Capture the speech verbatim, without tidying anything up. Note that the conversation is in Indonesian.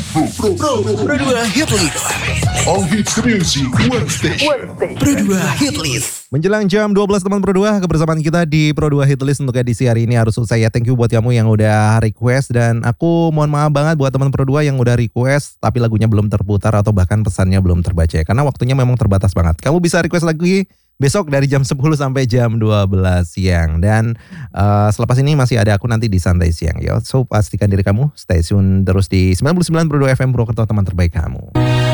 Pro, Pro, Pro, Pro dua Hit List. All hits music, one station. Pro dua Hit List. Menjelang jam dua belas teman Pro dua, kebersamaan kita di Pro dua Hit List untuk edisi hari ini harus selesai ya. Thank you buat kamu yang udah request, dan aku mohon maaf banget buat teman Pro dua yang udah request tapi lagunya belum terputar atau bahkan pesannya belum terbaca ya, karena waktunya memang terbatas banget. Kamu bisa request lagi besok dari jam sepuluh sampai jam dua belas siang. Dan uh, selepas ini masih ada aku nanti di Santai Siang ya. So pastikan diri kamu stay tune terus di sembilan puluh sembilan Pro dua F M Purwokerto, teman terbaik kamu.